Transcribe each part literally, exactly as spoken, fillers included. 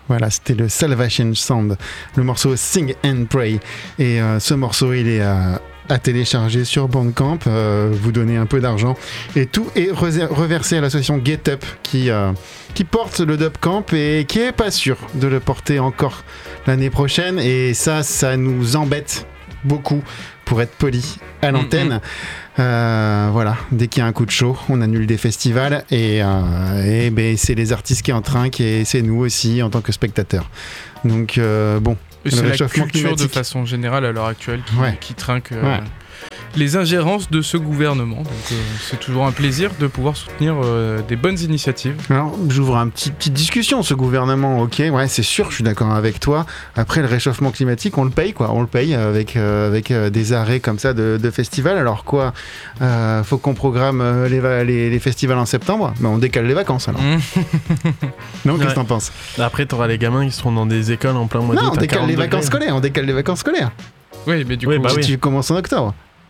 Voilà, c'était le Salvation Sound, le morceau Sing and Pray. Et euh, ce morceau, il est à, à télécharger sur Bandcamp. Euh, vous donnez un peu d'argent et tout est re- reversé à l'association Get Up qui, euh, qui porte le Dubcamp et qui est pas sûr de le porter encore l'année prochaine. Et ça, ça nous embête beaucoup, pour être poli, à l'antenne. Mm-hmm. Euh, voilà, dès qu'il y a un coup de chaud, on annule des festivals et, euh, et ben, c'est les artistes qui en trinquent et c'est nous aussi en tant que spectateurs. Donc euh, bon, et le c'est réchauffement la culture climatique de façon générale à l'heure actuelle qui, ouais. qui trinque euh, ouais. les ingérences de ce gouvernement. Donc euh, c'est toujours un plaisir de pouvoir soutenir euh, des bonnes initiatives. Alors j'ouvre une petit, petite discussion, ce gouvernement, ok, ouais c'est sûr, je suis d'accord avec toi. Après le réchauffement climatique, on le paye quoi, on le paye avec, euh, avec euh, des arrêts comme ça de, de festivals. Alors quoi, euh, faut qu'on programme euh, les, va- les, les festivals en septembre, ben, on décale les vacances alors. Mmh. Non, qu'est-ce Ouais. que t'en penses? Après, t'auras les gamins qui seront dans des écoles en plein mois Non, d'août. on à décale quarante les vacances degrés. scolaires, on décale les vacances scolaires. Oui, mais du Oui, coup, bah si oui. tu commences en octobre.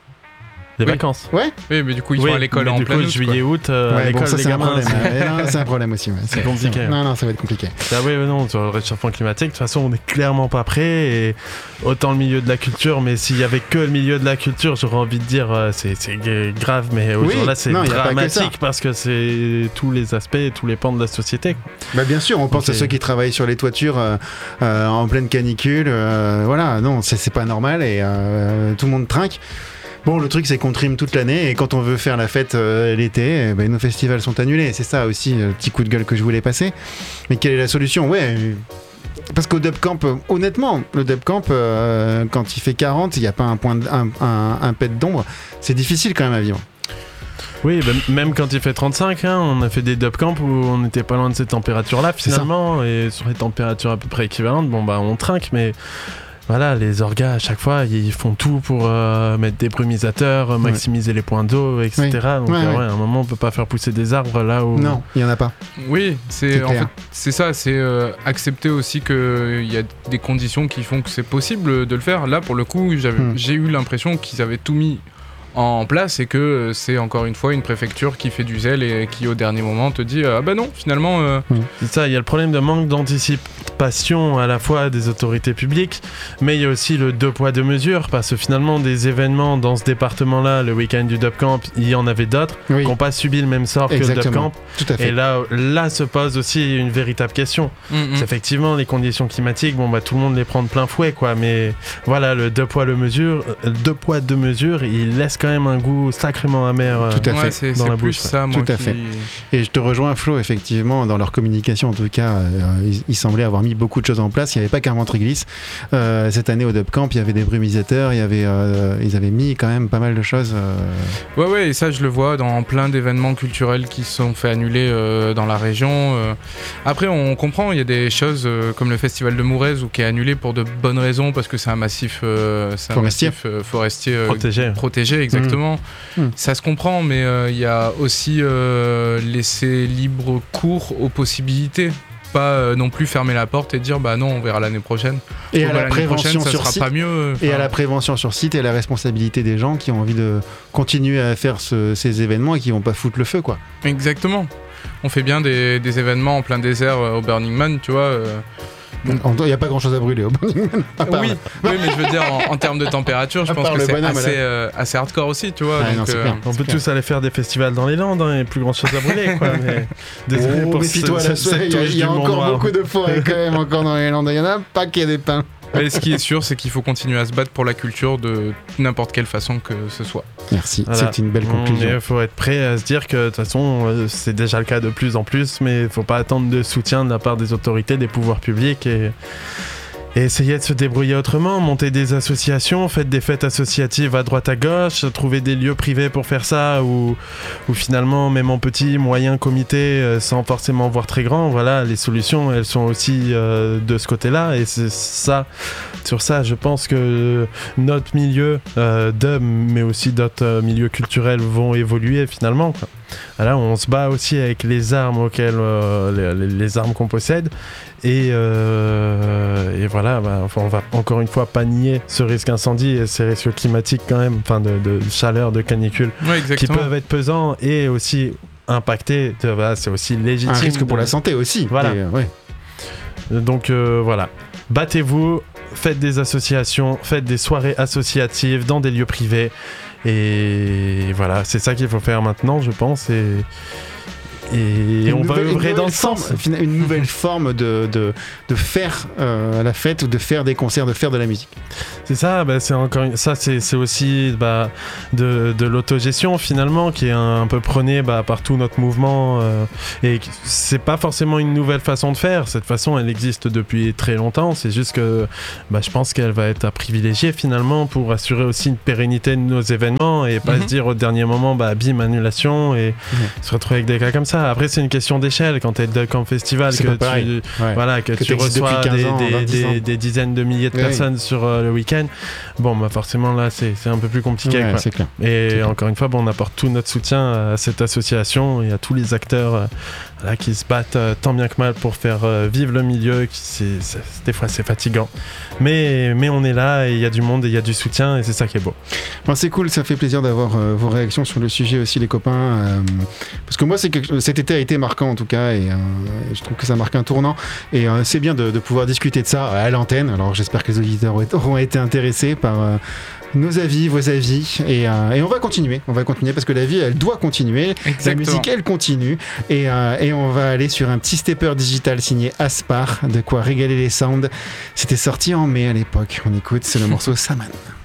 Des Oui. vacances. Ouais. oui, mais du coup ils Oui, sont à l'école mais en du plein coup, août, juillet, août, euh, à Ouais, l'école, bon, ça les c'est un gamins. problème. c'est- Ouais, non, c'est un problème aussi. Ouais. C'est compliqué. Non, non, ça va être compliqué. Ah oui, mais non, sur le réchauffement climatique, de toute façon, on n'est clairement pas prêt. Et autant le milieu de la culture, mais s'il y avait que le milieu de la culture, j'aurais envie de dire, euh, c'est, c'est grave, mais Oui, aujourd'hui, là, c'est non, y a pas que ça. dramatique parce que c'est tous les aspects, tous les pans de la société. Bah bien sûr, on pense Ok. à ceux qui travaillent sur les toitures euh, euh, en pleine canicule. euh, voilà, non, c'est, c'est pas normal et euh, tout le monde trinque. Bon, le truc, c'est qu'on trime toute l'année et quand on veut faire la fête euh, l'été, eh ben, nos festivals sont annulés. C'est ça aussi, le petit coup de gueule que je voulais passer. Mais quelle est la solution? Ouais, euh, parce qu'au Dubcamp, euh, honnêtement, le Dubcamp, euh, quand il fait quarante, il n'y a pas un, point de, un, un, un pet d'ombre. C'est difficile quand même à vivre. Oui, bah, même quand il fait trente-cinq, hein, on a fait des dubcamps où on n'était pas loin de ces températures-là finalement, et sur les températures à peu près équivalentes, bon bah on trinque, mais voilà, les orgas à chaque fois ils font tout pour euh, mettre des brumisateurs, ouais. maximiser les points d'eau, et cetera. Oui. Donc ouais, euh, ouais. Ouais, à un moment on peut pas faire pousser des arbres là où... Non, il y en a pas. Oui, c'est, c'est en fait, c'est ça, c'est euh, accepter aussi qu'il y a des conditions qui font que c'est possible de le faire. Là pour le coup, j'avais, hmm. j'ai eu l'impression qu'ils avaient tout mis en place et que c'est encore une fois une préfecture qui fait du zèle et qui au dernier moment te dit ah bah non finalement euh... mmh. C'est ça, il y a le problème de manque d'anticipation à la fois des autorités publiques, mais il y a aussi le deux poids deux mesures, parce que finalement des événements dans ce département là, le week-end du Dubcamp, il y en avait d'autres oui. qui n'ont pas subi le même sort Exactement. que le Dubcamp. Tout à fait. Et là, là se pose aussi une véritable question. Mmh, c'est mmh. effectivement les conditions climatiques, bon bah tout le monde les prend de plein fouet quoi, mais voilà, le deux poids deux mesures, le deux poids deux mesures, il laisse quand même un goût sacrément amer euh, Tout à fait. Ouais, c'est, dans c'est la plus bouche. Ça, moi, Tout à qui... fait. Et je te rejoins Flo, effectivement, dans leur communication en tout cas, euh, ils, ils semblaient avoir mis beaucoup de choses en place. Il n'y avait pas qu'un ventre-glisse. Euh, cette année au Dubcamp, il y avait des brumisateurs, il y avait, euh, ils avaient mis quand même pas mal de choses. Euh... Ouais, ouais, et ça je le vois dans plein d'événements culturels qui se sont fait annuler euh, dans la région. Euh. Après, on comprend, il y a des choses euh, comme le festival de Mourez ou qui est annulé pour de bonnes raisons parce que c'est un massif, euh, c'est un forestier, massif, euh, forestier euh, protégé. protégé, exactement. Mmh. Mmh. Ça se comprend, mais il euh, y a aussi euh, laisser libre cours aux possibilités. Pas euh, non plus fermer la porte et dire bah non on verra l'année prochaine. Et Ou à bah, la prévention prochaine, sur ça sera site. Pas mieux. Et à la prévention sur site et à la responsabilité des gens qui ont envie de continuer à faire ce, ces événements et qui vont pas foutre le feu quoi. Exactement. On fait bien des, des événements en plein désert euh, au Burning Man, tu vois. Euh, Il n'y a pas grand chose à brûler au Burning Man. Oui, oui, mais je veux dire, en, en termes de température, je pense que c'est bonhomme, assez, euh, assez hardcore aussi, tu vois. Ah, donc, non, c'est euh, clair, on c'est peut clair. tous aller faire des festivals dans les Landes, il hein, n'y a plus grand chose à brûler. Quoi, mais... Désolé oh, pour mais ce, toi, ce, là, cette il y a, touche il y a du encore Mont-Noir. beaucoup de forêts quand même encore dans les Landes. Il y en a un paquet des pins. Mais ce qui est sûr, c'est qu'il faut continuer à se battre pour la culture de n'importe quelle façon que ce soit. Merci, voilà. C'est une belle conclusion. Il faut être prêt à se dire que de toute façon, euh, c'est déjà le cas de plus en plus, mais il ne faut pas attendre de soutien de la part des autorités, des pouvoirs publics et... Et essayer de se débrouiller autrement, monter des associations, faites des fêtes associatives à droite à gauche, trouver des lieux privés pour faire ça, ou, ou finalement, même en petit, moyen comité, euh, sans forcément voir très grand, voilà, les solutions, elles sont aussi euh, de ce côté-là, et c'est ça, sur ça, je pense que notre milieu euh, dub, mais aussi d'autres euh, milieux culturels vont évoluer finalement, quoi. Là, on se bat aussi avec les armes auxquelles, euh, les, les armes qu'on possède, et, euh, et voilà, bah, enfin, on va encore une fois pas nier ce risque incendie et ces risques climatiques quand même, enfin de, de chaleur, de canicule, ouais, qui peuvent être pesants et aussi impactés. Voilà, c'est aussi légitime. Un risque pour la santé aussi. Voilà. Et, euh, ouais. Donc euh, voilà, battez-vous, faites des associations, faites des soirées associatives dans des lieux privés. Et voilà, c'est ça qu'il faut faire maintenant, je pense. Et, et on va œuvrer dans le sens. Forme, une nouvelle forme de, de, de faire euh, la fête ou de faire des concerts, de faire de la musique. C'est ça, bah, c'est encore une... ça c'est, c'est aussi bah, de, de l'autogestion finalement qui est un, un peu prônée bah, par tout notre mouvement euh, et c'est pas forcément une nouvelle façon de faire, cette façon elle existe depuis très longtemps, c'est juste que bah, je pense qu'elle va être à privilégier finalement pour assurer aussi une pérennité de nos événements et pas mm-hmm. se dire au dernier moment bah bim annulation et mm-hmm. se retrouver avec des cas comme ça. Après c'est une question d'échelle quand t'es de Camp Festival c'est que tu, ouais. voilà, que, que tu reçois des, ans, des, des, des dizaines de milliers de ouais. personnes sur euh, le week-end. Bon, bah forcément là, c'est, c'est un peu plus compliqué. Ouais, quoi. C'est clair. Et c'est encore clair. Une fois, bon, on apporte tout notre soutien à cette association et à tous les acteurs euh, là, qui se battent euh, tant bien que mal pour faire euh, vivre le milieu. Qui, c'est, c'est, des fois, c'est fatigant. Mais, mais on est là et il y a du monde et il y a du soutien et c'est ça qui est beau. Bon, c'est cool, ça fait plaisir d'avoir euh, vos réactions sur le sujet aussi, les copains. Euh, parce que moi, c'est quelque... cet été a été marquant en tout cas et euh, je trouve que ça marque un tournant. Et euh, c'est bien de, de pouvoir discuter de ça à l'antenne. Alors j'espère que les auditeurs auront été intéressés par euh, nos avis, vos avis et, euh, et on va continuer, on va continuer parce que la vie elle doit continuer. Exactement. La musique elle continue et, euh, et on va aller sur un petit stepper digital signé Aspar, de quoi régaler les sounds. C'était sorti en mai à l'époque, on écoute, c'est le morceau Saman.